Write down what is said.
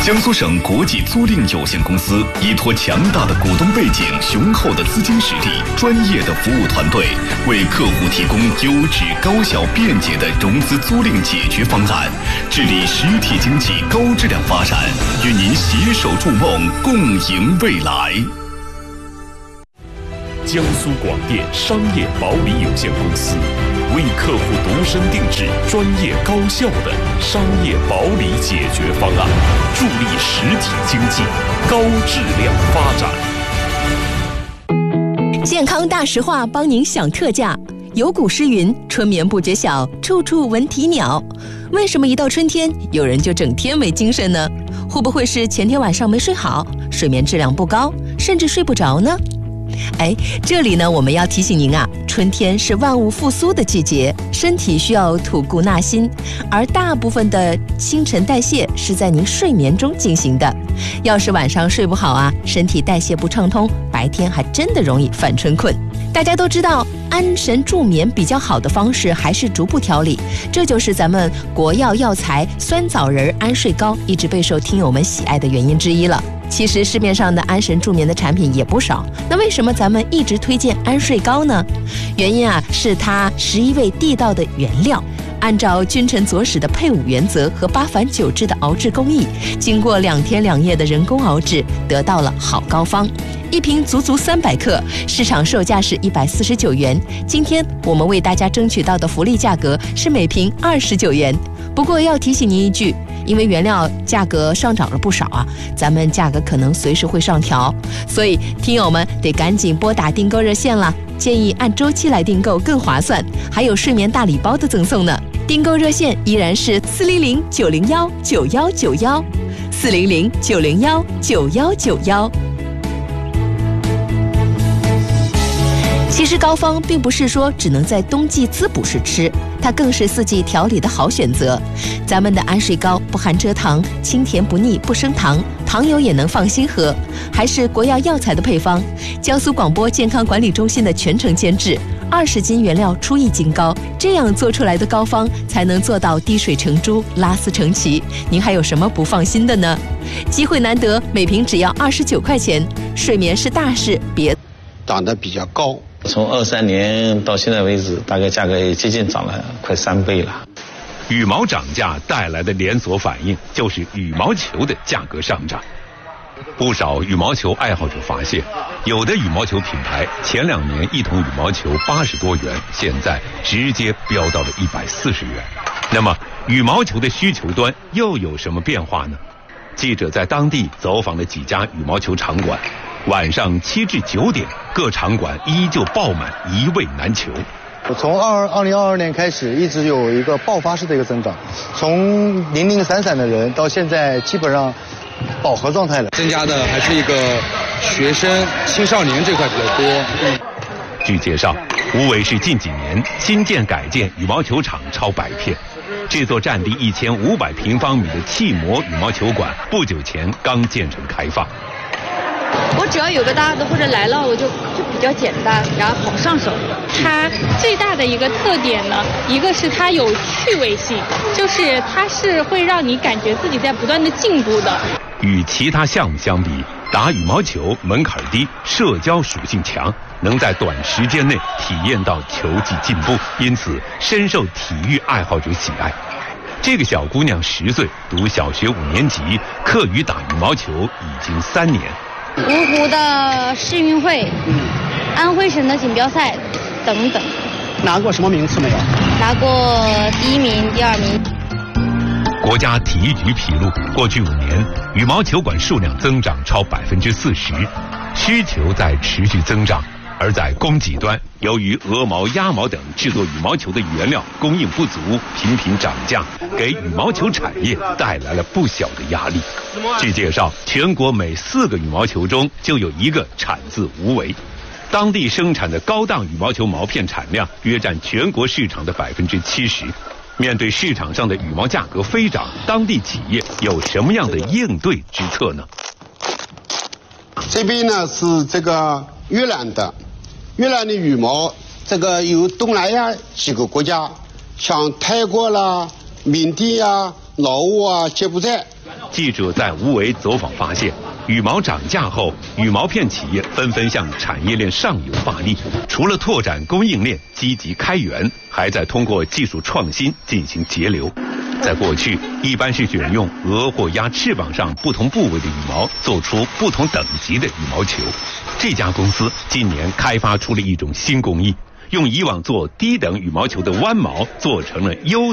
江苏省国际租赁有限公司依托强大的股东背景、雄厚的资金实力、专业的服务团队，为客户提供优质、高效、便捷的融资租赁解决方案，致力实体经济高质量发展，与您携手筑梦，共赢未来。 江苏广电商业保理有限公司为客户度身定制、专业高效的商业保理解决方案，助力实体经济高质量发展。 健康大实话帮您享特价。有古诗云：春眠不觉晓，处处闻啼鸟。为什么一到春天，有人就整天没精神呢？会不会是前天晚上没睡好，睡眠质量不高，甚至睡不着呢？这里呢，我们要提醒您啊，春天是万物复苏的季节，身体需要吐故纳新，而大部分的新陈代谢是在您睡眠中进行的。要是晚上睡不好啊，身体代谢不畅通，白天还真的容易犯春困。大家都知道，安神助眠比较好的方式还是逐步调理，这就是咱们国药药材酸枣仁安睡膏一直备受听友们喜爱的原因之一了。其实市面上的安神助眠的产品也不少，那为什么咱们一直推荐安睡膏呢？原因啊，是它11味地道的原料，按照君臣佐使的配伍原则和8反9制的熬制工艺，经过2天2夜的人工熬制，得到了好膏方。一瓶足足300克，市场售价是149元。今天我们为大家争取到的福利价格是每瓶29元。不过要提醒您一句，因为原料价格上涨了不少啊，咱们价格可能随时会上调，所以听友们得赶紧拨打订购热线了。建议按周期来订购更划算，还有睡眠大礼包的赠送呢。订购热线依然是400-901-9191，400-901-9191。其实膏方并不是说只能在冬季滋补时吃，它更是4季调理的好选择。咱们的安睡膏不含蔗糖，清甜不腻，不升糖，糖友也能放心喝，还是国药药材的配方，江苏广播健康管理中心的全程监制，20斤原料出1斤膏，这样做出来的膏方才能做到滴水成珠、拉丝成奇。您还有什么不放心的呢？机会难得，每瓶只要29块钱。睡眠是大事，别涨得比较高。 从23年到现在为止，大概价格也接近涨了快3倍了。 羽毛涨价带来的连锁反应就是羽毛球的价格上涨。不少羽毛球爱好者发现，有的羽毛球品牌前2年1桶羽毛球80多元，现在直接飙到了140元。那么羽毛球的需求端又有什么变化呢？记者在当地走访了几家羽毛球场馆，晚上7至9点，各场馆依旧爆满，一位难求。 从2022年开始，一直有一个爆发式的一个增长，从零零散散的人到现在基本上饱和状态了。 增加的还是一个学生、青少年这块比较多。 据介绍，无为市近几年新建改建羽毛球场超100片。这座占地1500平方米的气模羽毛球馆不久前刚建成开放。 我只要有个搭子或者来了，我就比较简单，然后好上手。它最大的一个特点呢，一个是它有趣味性，就是它是会让你感觉自己在不断的进步的。 与其他项目相比，打羽毛球门槛低，社交属性强，能在短时间内体验到球技进步，因此深受体育爱好者喜爱。这个小姑娘10岁，读小学5年级，课余打羽毛球已经3年。 芜湖的市运会、安徽省的锦标赛等等。 拿过什么名次没有？ 拿过第1名、第2名。 国家体育局披露，过去5年，羽毛球馆数量增长超40%，需求在持续增长。而在供给端，由于鹅毛、鸭毛等制作羽毛球的原料供应不足，频频涨价，给羽毛球产业带来了不小的压力。据介绍，全国每4个羽毛球中就有1个产自无为。当地生产的高档羽毛球毛片产量约占全国市场的70%。面对市场上的羽毛价格飞涨，当地企业有什么样的应对之策呢？ 这边呢是这个越南的羽毛，这个有东南亚几个国家，像泰国啦、缅甸啊、老挝啊、柬埔寨， 记者在无为走访发现，羽毛涨价后，羽毛片企业纷纷向产业链上游发力，除了拓展供应链、积极开源，还在通过技术创新进行节流。在过去，一般是选用鹅或鸭翅膀上不同部位的羽毛，做出不同等级的羽毛球。这家公司今年开发出了一种新工艺，用以往做低等羽毛球的弯毛做成了优